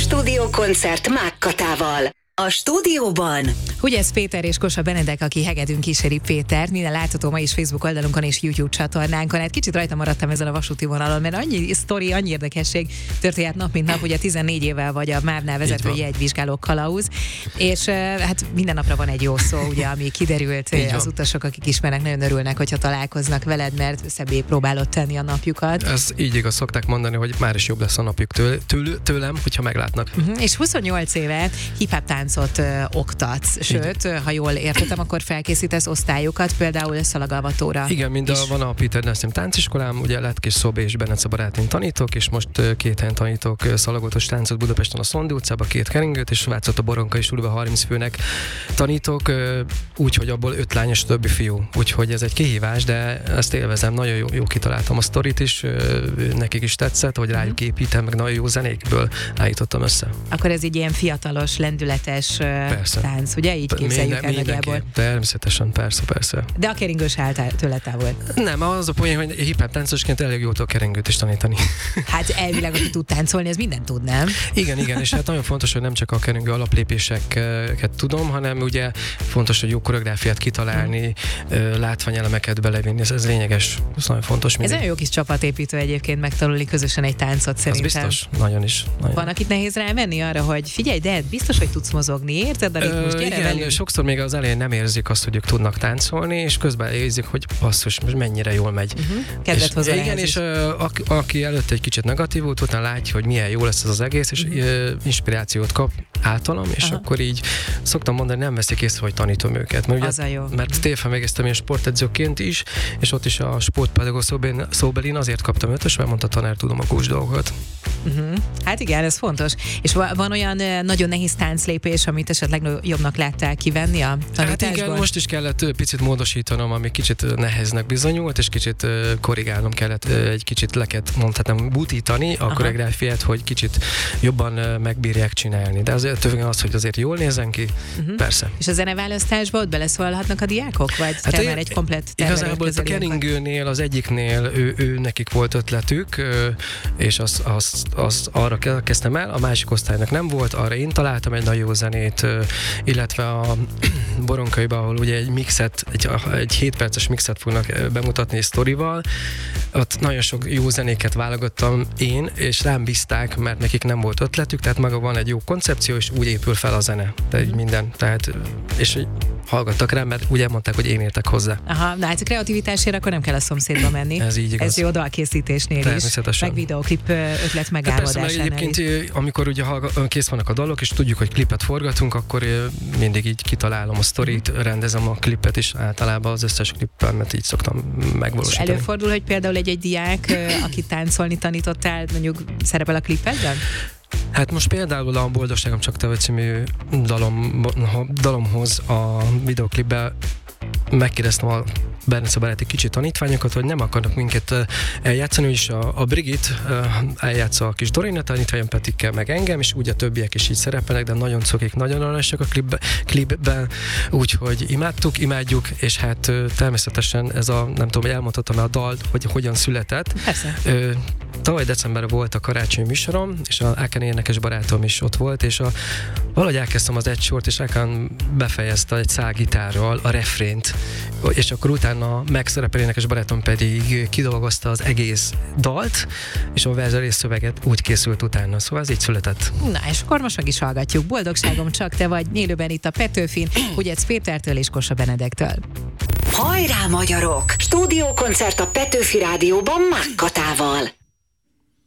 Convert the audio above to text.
Stúdiókoncert Mákkatával. A stúdióban Hugyesz Péter és Kósa Benedek, aki hegedűn kíséri Pétert, minden látható ma is Facebook oldalunkon és YouTube csatornánkon. Hát kicsit rajta maradtam ezen a vasúti vonalon, mert annyi sztori, annyi érdekesség történt nap, mint nap. Ugye 14 évvel vagy a MÁV-nál vezető jegyvizsgáló kalauz, és hát minden napra van egy jó szó, ugye, ami kiderült, az utasok, akik ismernek, nagyon örülnek, hogyha találkoznak veled, mert szebbé próbálod tenni a napjukat. Ez így igaz, szokták mondani, hogy már is jobb lesz a napjuk tőlem, hogyha meglátnak. És 28 éve hip-hop táncot oktatsz, sőt, ha jól értettem, akkor felkészítesz osztályokat, például szalagalvatóra. Igen, van a Peter Nassim tánciskolám, ugye Letkés Szob és Benece barátnőm tanítok, és most 2 helyen tanítok szalagoltos táncot Budapesten a Szondi utcában, 2 keringőt, és Vácott a Boronkai Suliba 30 főnek tanítok, úgyhogy abból 5 lány és többi fiú. Úgyhogy ez egy kihívás, de ezt élvezem, nagyon jó kitaláltam a sztorit is, nekik is tetszett, hogy rájuk építem, meg nagyon jó zenékből állítottam össze. Akkor ez egy ilyen fiatalos, lendületes tánc, ugye? Így képzeljük el nagyjából. Természetesen, persze. De a keringős áll tőle távol. Nem, az a poén, hogy hip-hop táncosként elég jó tudok keringőt is tanítani. Hát elvileg, aki tud táncolni, ez mindent tud, nem? Igen, és hát nagyon fontos, hogy nem csak a keringő alaplépéseket tudom, hanem ugye fontos, hogy jó koreográfiát kitalálni, látványelemeket belevinni, ez lényeges, ez nagyon fontos. Ez nagyon jó kis csapatépítő egyébként megtanulni közösen egy táncot szerintem. Az biztos, nagyon is. Van, akit nehéz rámenni arra, hogy figyelj, de biztos, hogy tudsz mozogni, érted? Igen, sokszor még az elején nem érzik azt, hogy ők tudnak táncolni, és közben érzik, hogy basszus, most mennyire jól megy. Kedvet hozzá. Igen, és aki előtt egy kicsit negatív volt, utána látja, hogy milyen jó lesz ez az egész, és inspirációt kap általam, és akkor így szoktam mondani, nem veszik észre, hogy tanítom őket. Mert Stefan végeztem én sportedzőként is, és ott is a sportpedagógus szóbelin azért kaptam 5-ös, mert mondta tanár, tudom a kulcs dolgokat. Hát igen, ez fontos. És van olyan nagyon nehéz tánclépés, amit esetleg jobbnak láttál kivenni a tanításból? Hát igen, most is kellett picit módosítanom, ami kicsit neheznek bizonyult, és kicsit korrigálnom kellett, egy kicsit le kellett, mondhatnám, butítani a koreográfiát, hogy kicsit jobban megbírják csinálni. De azért többnyire az, hogy azért jól nézzen ki, persze. És a zeneválasztásba ott beleszólhatnak a diákok? Vagy hát te már egy komplett igazából a keringőnél, az egyiknél ő nekik volt ötletük, és az arra kezdtem el, a másik osztálynak nem volt, arra én találtam egy nagyon jó zenét, illetve a Boronkaiba, ahol ugye egy mixet, egy 7 perces mixet fognak bemutatni egy sztorival, ott nagyon sok jó zenéket válogattam én, és rám bízták, mert nekik nem volt ötletük, tehát maga van egy jó koncepció, és úgy épül fel a zene. Tehát minden, és hallgattak rám, mert ugye mondták, hogy én értek hozzá. Na hát a kreativitásért akkor nem kell a szomszédba menni. Ez így igaz. Ez jó dalkészítésnél is. Meg videoklip ötlet megálmodásánál is. Egyébként, amikor ugye kész vannak a dalok, és tudjuk, hogy klipet forgatunk, akkor mindig így kitalálom a sztorit, rendezem a klipet is, általában az összes klippemet így szoktam megvalósítani. És előfordul, hogy például egy diák, akit táncolni tanítottál, mondjuk szerepel a klipedben? Hát most például a Boldogságom csak te vagy című dalomhoz a videoklipben megkérdeztem a Bernice baráti kicsi tanítványokat, hogy nem akarnak minket eljátszani, és a Brigit eljátsza a kis Dorina tanítványom, Petikkel, meg engem, és úgy a többiek is így szerepelnek, de nagyon cokik, nagyon aranyosak a klipben, úgyhogy imádjuk, és hát természetesen ez nem tudom, hogy elmondhatom a dal, hogy hogyan született. Persze. Tavaly decemberben volt a karácsonyi műsorom, és a Ákán énekes barátom is ott volt, és valahogy elkezdtem az egy sort, és Ákán befejezte egy szálgitárral a refrént, és akkor utána megszerepel énekes barátom pedig kidolgozta az egész dalt, és a verzelés szöveget úgy készült utána, szóval ez így született. Na, és akkor most meg is hallgatjuk. Boldogságom csak te vagy, élőben itt a Petőfin, Hugyec Pétertől és Kósa Benedektől. Hajrá magyarok! Stúdiókoncert a Petőfi Rádióban Mákkatával.